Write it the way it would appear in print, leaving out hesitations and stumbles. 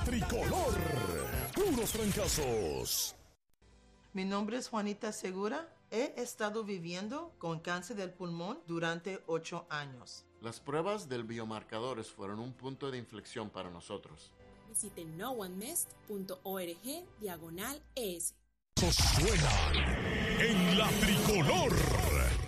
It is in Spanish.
tricolor. Puros trancazos. Mi nombre es Juanita Segura. He estado viviendo con cáncer del pulmón durante 8 años. Las pruebas del biomarcadores fueron un punto de inflexión para nosotros. Visite noonemest.org/ES. Suenan en la tricolor.